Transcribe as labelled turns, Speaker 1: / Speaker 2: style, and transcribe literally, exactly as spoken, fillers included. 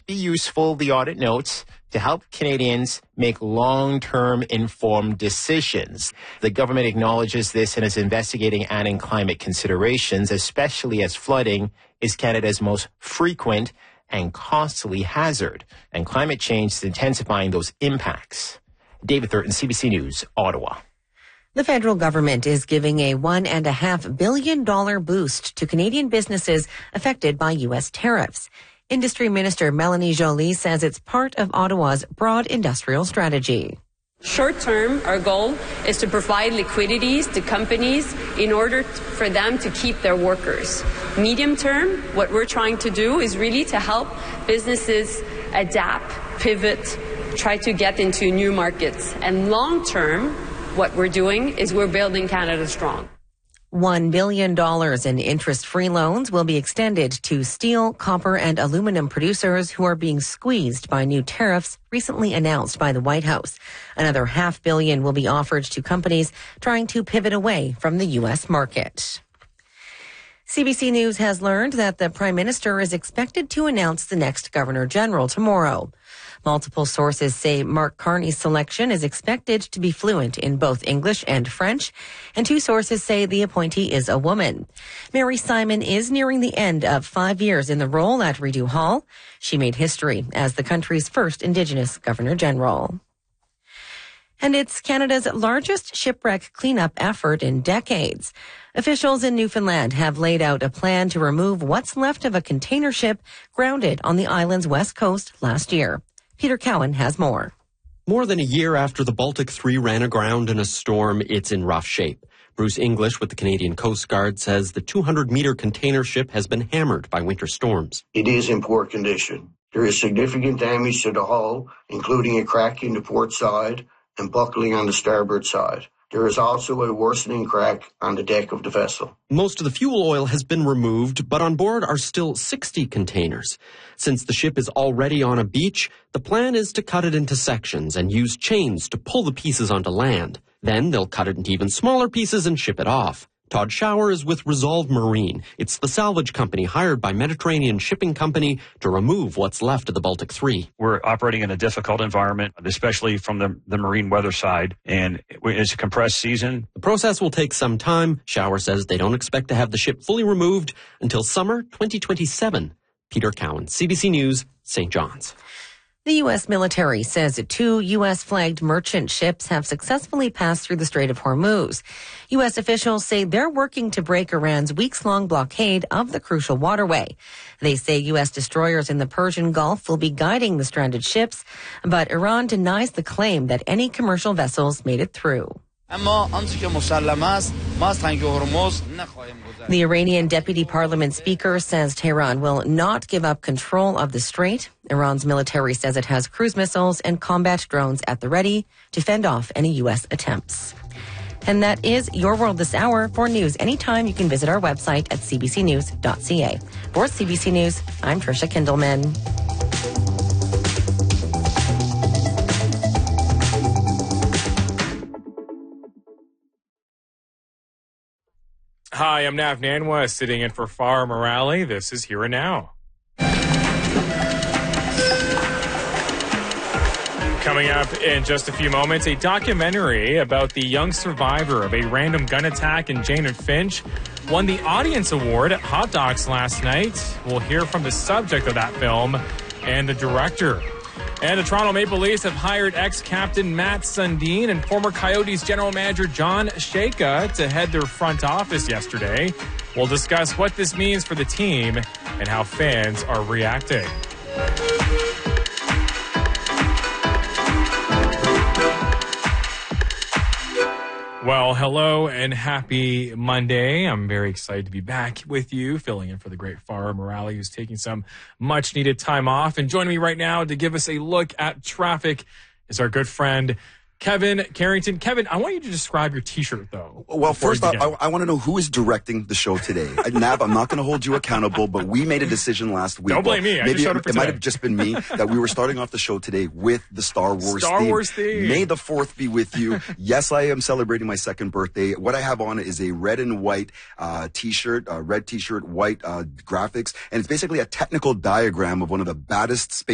Speaker 1: be useful, the audit notes, to help Canadians make long-term informed decisions. The government acknowledges this and is investigating adding climate considerations, especially as flooding is Canada's most frequent and costly hazard, and climate change is intensifying those impacts. David Thurton, C B C News, Ottawa.
Speaker 2: The federal government is giving a one and a half billion dollar boost to Canadian businesses affected by U S tariffs. Industry Minister Melanie Joly says it's part of Ottawa's broad industrial strategy.
Speaker 3: Short term, our goal is to provide liquidities to companies in order for them to keep their workers. Medium term, what we're trying to do is really to help businesses adapt, pivot, try to get into new markets. And long term, what we're doing is we're building Canada strong.
Speaker 2: One billion dollars in interest-free loans will be extended to steel, copper, and aluminum producers who are being squeezed by new tariffs recently announced by the White House. Another half billion will be offered to companies trying to pivot away from the U S market. C B C News has learned that the Prime Minister is expected to announce the next Governor General tomorrow. Multiple sources say Mark Carney's selection is expected to be fluent in both English and French, and two sources say the appointee is a woman. Mary Simon is nearing the end of five years in the role at Rideau Hall. She made history as the country's first Indigenous Governor General. And it's Canada's largest shipwreck cleanup effort in decades. Officials in Newfoundland have laid out a plan to remove what's left of a container ship grounded on the island's west coast last year. Peter Cowan has more.
Speaker 4: More than a year after the Baltic three ran aground in a storm, it's in rough shape. Bruce English with the Canadian Coast Guard says the two hundred meter container ship has been hammered by winter storms.
Speaker 5: It is in poor condition. There is significant damage to the hull, including a crack in the port side and buckling on the starboard side. There is also a worsening crack on the deck of the vessel.
Speaker 4: Most of the fuel oil has been removed, but on board are still sixty containers. Since the ship is already on a beach, the plan is to cut it into sections and use chains to pull the pieces onto land. Then they'll cut it into even smaller pieces and ship it off. Todd Schauer is with Resolve Marine. It's the salvage company hired by Mediterranean Shipping Company to remove what's left of the Baltic three.
Speaker 6: We're operating in a difficult environment, especially from the, the marine weather side, and it's a compressed season.
Speaker 4: The process will take some time. Schauer says they don't expect to have the ship fully removed until summer twenty twenty-seven. Peter Cowan, C B C News, Saint John's.
Speaker 2: The U S military says two U S-flagged merchant ships have successfully passed through the Strait of Hormuz. U S officials say they're working to break Iran's weeks-long blockade of the crucial waterway. They say U S destroyers in the Persian Gulf will be guiding the stranded ships, but Iran denies the claim that any commercial vessels made it through. The Iranian Deputy Parliament Speaker says Tehran will not give up control of the strait. Iran's military says it has cruise missiles and combat drones at the ready to fend off any U S attempts. And that is Your World This Hour. For news anytime, you can visit our website at c b c news dot c a. For C B C News, I'm Tricia Kindelman.
Speaker 7: Hi, I'm Nav Nanwa, sitting in for Farah Morale. This is Here and Now. Coming up in just a few moments, a documentary about the young survivor of a random gun attack in Jane and Finch won the Audience Award at Hot Docs last night. We'll hear from the subject of that film and the director. And the Toronto Maple Leafs have hired ex-captain Matt Sundin and former Coyotes general manager John Shaka to head their front office yesterday. We'll discuss what this means for the team and how fans are reacting. Well, hello and happy Monday. I'm very excited to be back with you, filling in for the great Farah Morale, who's taking some much-needed time off. And joining me right now to give us a look at traffic is our good friend, Kevin Carrington. Kevin, I want you to describe your T-shirt, though.
Speaker 8: Well, first off, I, I want to know who is directing the show today. Nav, I'm not going to hold you accountable, but we made a decision last week.
Speaker 7: Don't blame
Speaker 8: well,
Speaker 7: me. I
Speaker 8: maybe
Speaker 7: just showed
Speaker 8: it,
Speaker 7: up for
Speaker 8: it might
Speaker 7: today.
Speaker 8: have just been me that we were starting off the show today with the Star Wars
Speaker 7: Star
Speaker 8: theme.
Speaker 7: Wars theme.
Speaker 8: May the fourth be with you. Yes, I am celebrating my second birthday. What I have on is a red and white uh, T-shirt, uh, red T-shirt, white uh, graphics, and it's basically a technical diagram of one of the baddest space